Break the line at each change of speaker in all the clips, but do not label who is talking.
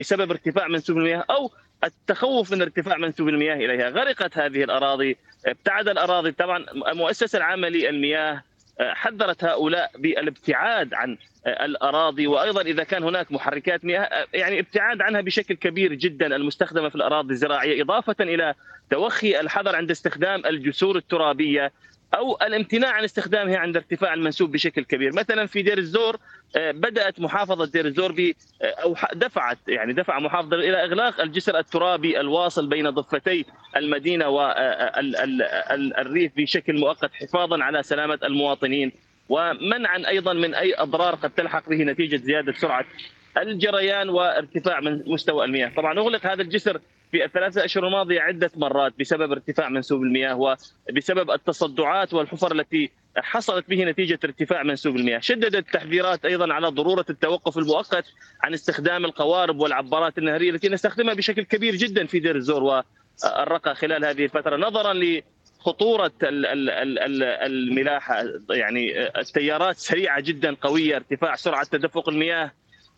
بسبب ارتفاع منسوب المياه أو التخوف من ارتفاع منسوب المياه إليها. غرقت هذه الأراضي، ابتعد الأراضي. طبعا المؤسسة العامة للمياه حذرت هؤلاء بالابتعاد عن الأراضي، وأيضا إذا كان هناك محركات مياه يعني ابتعاد عنها بشكل كبير جدا المستخدمة في الأراضي الزراعية، إضافة إلى توخي الحذر عند استخدام الجسور الترابية أو الامتناع عن استخدامها عند ارتفاع المنسوب بشكل كبير. مثلا في دير الزور بدأت محافظة دير الزور أو دفع محافظة إلى إغلاق الجسر الترابي الواصل بين ضفتي المدينة والريف بشكل مؤقت، حفاظا على سلامة المواطنين ومنعا أيضا من أي أضرار قد تلحق به نتيجة زيادة سرعة الجريان وارتفاع من مستوى المياه. طبعا أغلق هذا الجسر في الثلاثة أشهر الماضية عدة مرات بسبب ارتفاع منسوب المياه وبسبب التصدعات والحفر التي حصلت به نتيجة ارتفاع منسوب المياه. شددت التحذيرات أيضا على ضرورة التوقف المؤقت عن استخدام القوارب والعبارات النهرية التي نستخدمها بشكل كبير جدا في دير الزور والرقة خلال هذه الفترة، نظرا لخطورة الملاحة. يعني التيارات سريعة جدا قوية، ارتفاع سرعة تدفق المياه.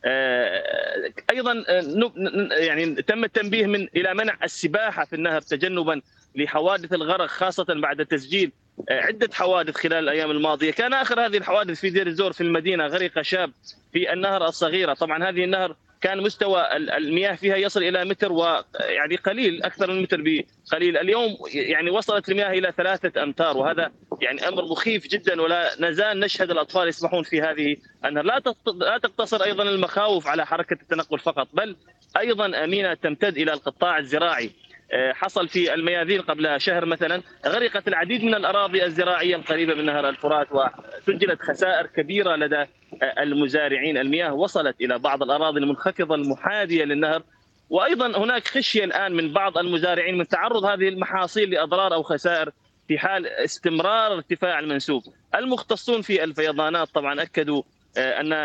ايضا يعني تم التنبيه الى منع السباحه في النهر تجنبا لحوادث الغرق، خاصه بعد تسجيل عده حوادث خلال الايام الماضيه. كان اخر هذه الحوادث في دير الزور في المدينه، غرق شاب في النهر الصغيره. طبعا هذه النهر كان مستوى المياه فيها يصل الى متر ويعني قليل، اكثر من متر بقليل. اليوم يعني وصلت المياه الى 3 امتار، وهذا يعني امر مخيف جدا، ولا نزال نشهد الاطفال يسبحون في هذه النهر. لا تقتصر ايضا المخاوف على حركه التنقل فقط، بل ايضا امينه تمتد الى القطاع الزراعي. حصل في الميادين قبل شهر مثلا غرقت العديد من الاراضي الزراعيه القريبه من نهر الفرات، وسجلت خسائر كبيره لدى المزارعين. المياه وصلت الى بعض الاراضي المنخفضه المحاذيه للنهر، وايضا هناك خشيه الان من بعض المزارعين من تعرض هذه المحاصيل لاضرار او خسائر في حال استمرار ارتفاع المنسوب. المختصون في الفيضانات طبعا اكدوا ان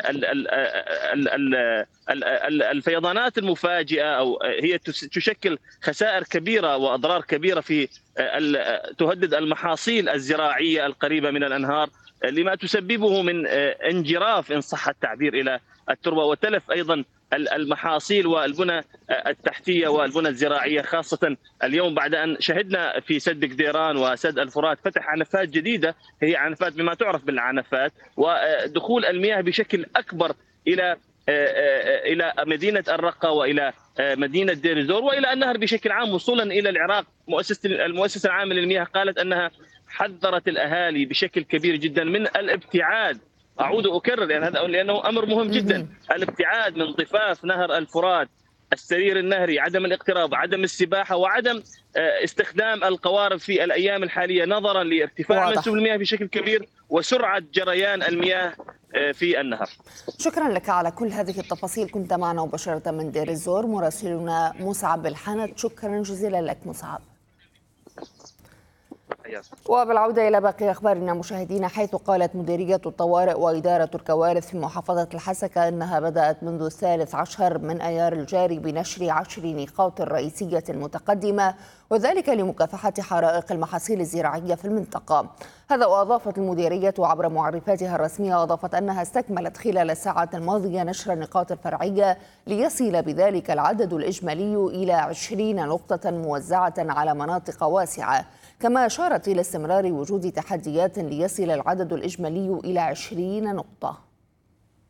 الفيضانات المفاجئه او هي تشكل خسائر كبيره واضرار كبيره في تهدد المحاصيل الزراعيه القريبه من الانهار، لما تسببه من انجراف ان صح التعبير الى التربه، وتلف ايضا المحاصيل والبنى التحتيه والبنى الزراعيه، خاصه اليوم بعد ان شهدنا في سد قديران وسد الفرات فتح عنفات جديده، هي عنفات بما تعرف بالعنفات، ودخول المياه بشكل اكبر الى مدينه الرقه والى مدينه دير الزور والى النهر بشكل عام وصولا الى العراق. المؤسسه العامه للمياه قالت انها حذرت الاهالي بشكل كبير جدا من الابتعاد. اعود اكرر يعني هذا لانه امر مهم جدا، الابتعاد من ضفاف نهر الفرات، السرير النهري، عدم الاقتراب، عدم السباحه، وعدم استخدام القوارب في الايام الحاليه نظرا لارتفاع منسوب المياه بشكل كبير وسرعه جريان المياه في النهر.
شكرا لك على كل هذه التفاصيل، كنت معنا مباشره من دير الزور مراسلنا مصعب الحنت. شكرا جزيلا لك مصعب. وبالعودة إلى باقي أخبارنا مشاهدينا، حيث قالت مديرية الطوارئ وإدارة الكوارث في محافظة الحسكة أنها بدأت منذ 13 من أيار الجاري بنشر 10 نقاط رئيسية متقدمة، وذلك لمكافحة حرائق المحاصيل الزراعية في المنطقة. هذا وأضافت المديرية عبر معرفاتها الرسمية، أضافت أنها استكملت خلال الساعات الماضية نشر النقاط الفرعية ليصل بذلك العدد الإجمالي إلى 20 نقطة موزعة على مناطق واسعة. كما أشارت إلى استمرار وجود تحديات ليصل العدد الإجمالي إلى 20 نقطة.